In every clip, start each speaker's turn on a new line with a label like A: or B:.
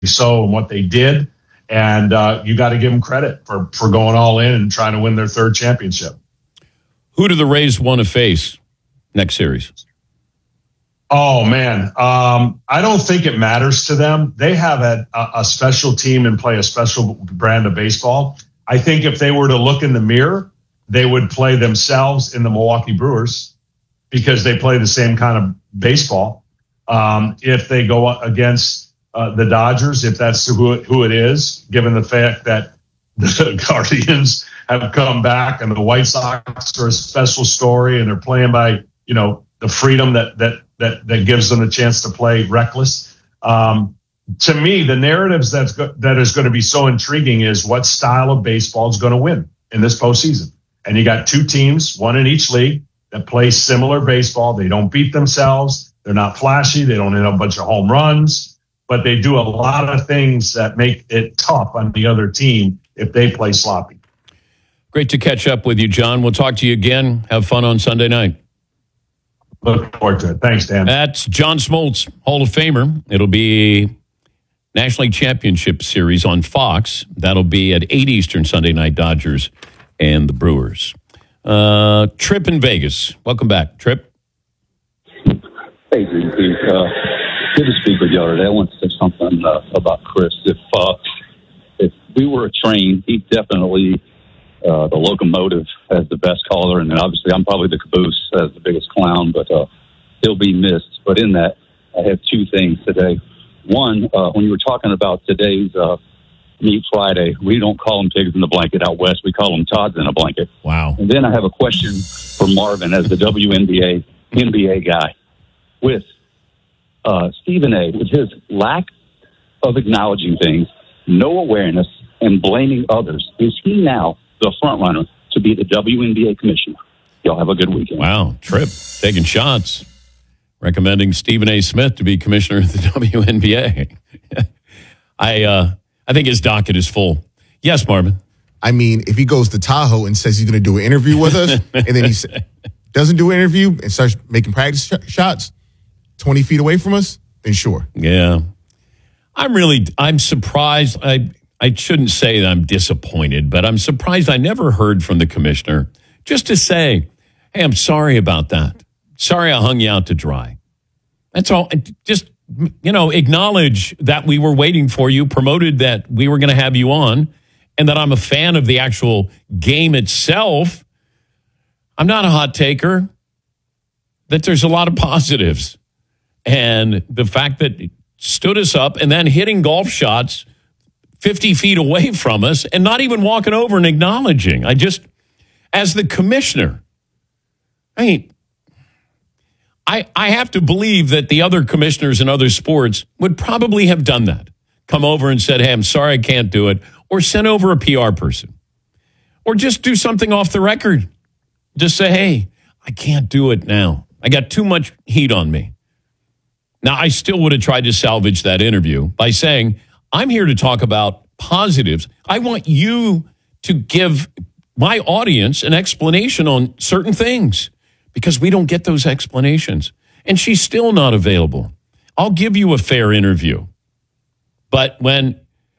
A: so and what they did. And you got to give them credit for going all in and trying to win their third championship.
B: Who do the Rays want to face next series?
A: Oh, man. I don't think it matters to them. They have a special team and play a special brand of baseball. I think if they were to look in the mirror, they would play themselves in the Milwaukee Brewers because they play the same kind of baseball. If they go against the Dodgers, if that's who it is, given the fact that the Guardians have come back and the White Sox are a special story and they're playing by, the freedom that gives them the chance to play reckless. To me, the narratives that is going to be so intriguing is what style of baseball is going to win in this postseason. And you got two teams, one in each league, that play similar baseball. They don't beat themselves. They're not flashy. They don't hit a bunch of home runs, but they do a lot of things that make it tough on the other team if they play sloppy.
B: Great to catch up with you, John. We'll talk to you again. Have fun on Sunday night.
A: Look forward to it. Thanks, Dan.
B: That's John Smoltz, Hall of Famer. It'll be National League Championship Series on Fox. That'll be at 8 Eastern Sunday night, Dodgers and the Brewers. Trip in Vegas. Welcome back, Trip.
C: Hey, good to speak with y'all today. I want to say something about Chris. If we were a train, he'd definitely the locomotive as the best caller, and then obviously I'm probably the caboose as the biggest clown, but he'll be missed. But in that, I have two things today. One, when you were talking about today's Meat Friday, we don't call them pigs in the blanket out west. We call them Tods in a blanket.
B: Wow.
C: And then I have a question for Marvin as the WNBA NBA guy. With Stephen A., with his lack of acknowledging things, no awareness, and blaming others, is he now the front runner to be the WNBA commissioner? Y'all have a good weekend.
B: Wow, Trip taking shots, recommending Stephen A. Smith to be commissioner of the WNBA. I think his docket is full. Yes, Marvin.
D: I mean, if he goes to Tahoe and says he's going to do an interview with us, and then he doesn't do an interview and starts making practice shots 20 feet away from us, then sure.
B: Yeah. I'm surprised. I shouldn't say that I'm disappointed, but I'm surprised I never heard from the commissioner just to say, hey, I'm sorry about that. Sorry I hung you out to dry. That's all. Just, acknowledge that we were waiting for you, promoted that we were going to have you on, and that I'm a fan of the actual game itself. I'm not a hot taker. That there's a lot of positives. And the fact that it stood us up and then hitting golf shots 50 feet away from us and not even walking over and acknowledging. As the commissioner, I have to believe that the other commissioners in other sports would probably have done that. Come over and said, hey, I'm sorry I can't do it. Or send over a PR person. Or just do something off the record. Just say, hey, I can't do it now. I got too much heat on me. Now, I still would have tried to salvage that interview by saying, I'm here to talk about positives. I want you to give my audience an explanation on certain things because we don't get those explanations. And she's still not available. I'll give you a fair interview. But when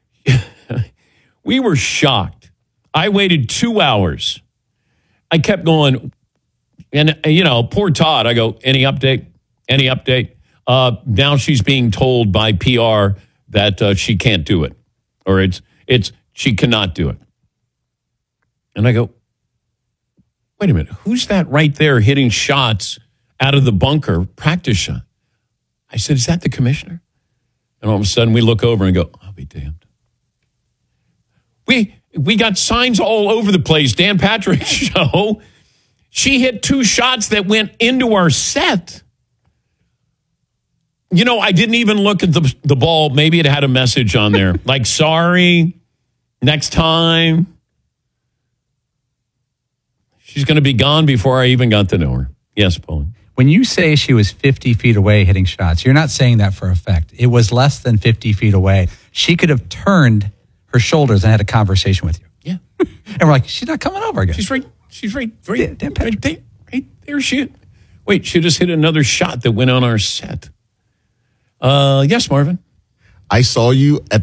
B: we were shocked, I waited 2 hours. I kept going, and, poor Todd, I go, any update? Any update? Now she's being told by PR that she can't do it, or she cannot do it. And I go, wait a minute, who's that right there hitting shots out of the bunker, practice shot? I said, is that the commissioner? And all of a sudden we look over and go, I'll be damned. We got signs all over the place. Dan Patrick's show, she hit 2 shots that went into our set. I didn't even look at the ball. Maybe it had a message on there. Like, sorry, next time. She's going to be gone before I even got to know her. Yes, Paul.
E: When you say she was 50 feet away hitting shots, you're not saying that for effect. It was less than 50 feet away. She could have turned her shoulders and had a conversation with you.
B: Yeah.
E: And we're like, she's not coming over again.
B: She's right there. She just hit another shot that went on our set. Yes, Marvin.
D: I saw you at